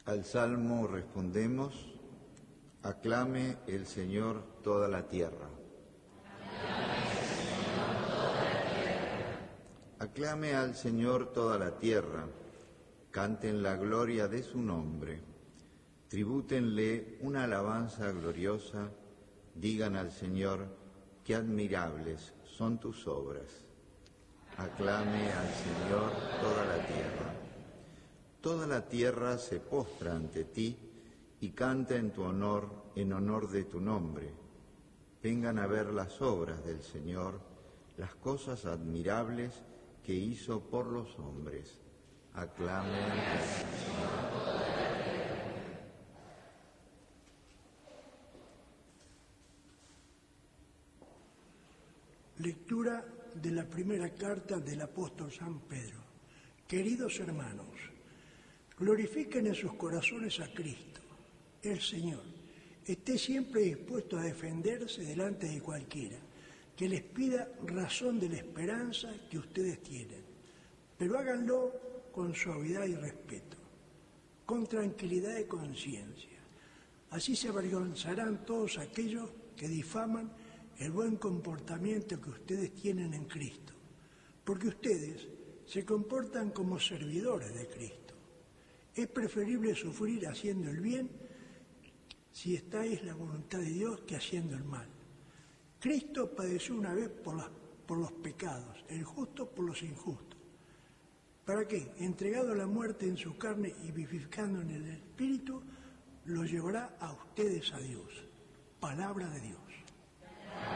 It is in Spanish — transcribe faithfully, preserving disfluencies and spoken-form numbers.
Al Salmo respondemos: aclame el Señor toda la tierra. Aclame al Señor toda la tierra, canten la gloria de su nombre, tribútenle una alabanza gloriosa, digan al Señor, qué admirables son tus obras. Aclame al Señor toda la tierra. Toda la tierra se postra ante ti y canta en tu honor, en honor de tu nombre. Vengan a ver las obras del Señor, las cosas admirables que hizo por los hombres. Aclame al Señor toda la tierra. Lectura de la primera carta del apóstol San Pedro. Queridos hermanos, glorifiquen en sus corazones a Cristo, el Señor. Esté siempre dispuesto a defenderse delante de cualquiera que les pida razón de la esperanza que ustedes tienen, pero háganlo con suavidad y respeto, con tranquilidad de conciencia. Así se avergonzarán todos aquellos que difaman el buen comportamiento que ustedes tienen en Cristo, porque ustedes se comportan como servidores de Cristo. Es preferible sufrir haciendo el bien, si esta es la voluntad de Dios, que haciendo el mal. Cristo padeció una vez por, las, por los pecados, el justo por los injustos. ¿Para qué? Entregado a la muerte en su carne y vivificando en el Espíritu, los llevará a ustedes a Dios. Palabra de Dios.